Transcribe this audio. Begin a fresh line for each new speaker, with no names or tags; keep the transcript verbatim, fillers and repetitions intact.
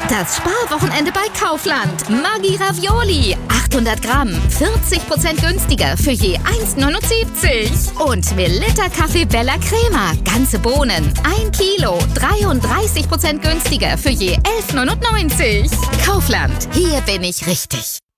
Das Sparwochenende bei Kaufland. Maggi Ravioli. achthundert Gramm. vierzig Prozent günstiger für je eins neunundsiebzig. Und Melitta Kaffee Bella Crema. Ganze Bohnen. ein Kilo. dreiunddreißig Prozent günstiger für je elf neunundneunzig. Kaufland. Hier bin ich richtig.